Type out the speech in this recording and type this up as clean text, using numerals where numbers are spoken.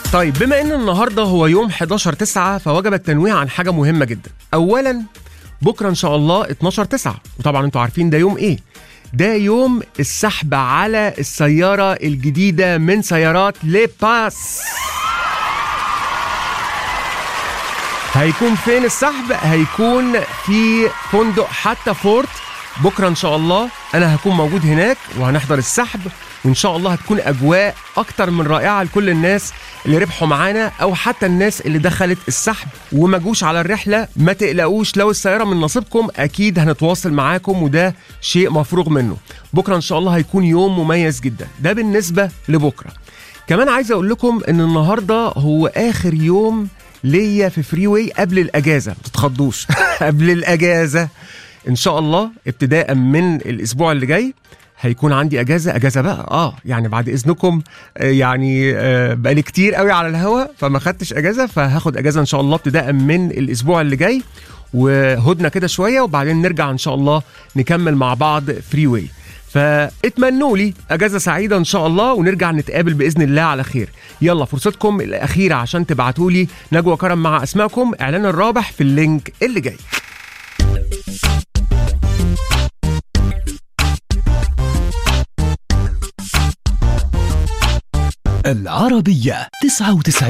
طيب بما ان النهارده هو يوم 11/9 فوجب التنويه عن حاجه مهمه جدا. اولا بكره ان شاء الله 12/9، وطبعا انتوا عارفين ده يوم ايه. ده يوم السحب على السياره الجديده من سيارات ليباس. هيكون فين السحب؟ هيكون في فندق حتى فورت. بكره ان شاء الله انا هكون موجود هناك وهنحضر السحب، وان شاء الله هتكون اجواء اكتر من رائعه لكل الناس اللي ربحوا معانا او حتى الناس اللي دخلت السحب وما جوش على الرحله. ما تقلقوش، لو السياره من نصيبكم اكيد هنتواصل معاكم، وده شيء مفروغ منه. بكره ان شاء الله هيكون يوم مميز جدا. ده بالنسبه لبكره. كمان عايز اقول لكم ان النهارده هو اخر يوم ليا في فري واي قبل الاجازه، ما تتخضوش. قبل الاجازه ان شاء الله ابتداء من الاسبوع اللي جاي هيكون عندي اجازه بقى. يعني بعد اذنكم، يعني بقالي كتير قوي على الهوا فما خدتش اجازه، فهاخد اجازه ان شاء الله ابتداء من الاسبوع اللي جاي، وهدنا كده شويه وبعدين نرجع ان شاء الله نكمل مع بعض فري واي. فاتمنوا لي اجازه سعيده ان شاء الله، ونرجع نتقابل باذن الله على خير. يلا فرصتكم الاخيره عشان تبعتوا لي نجوى كرم مع اسمائكم. اعلان الرابح في اللينك اللي جاي. العربية 99.